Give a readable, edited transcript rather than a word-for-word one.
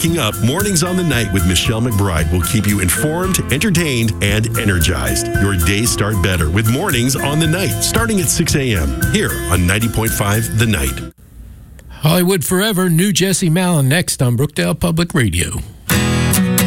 waking up, Mornings on the Night with Michelle McBride will keep you informed, entertained, and energized. Your days start better with Mornings on the Night, starting at 6 a.m. here on 90.5 The Night. Hollywood Forever, new Jesse Malin next on Brookdale Public Radio.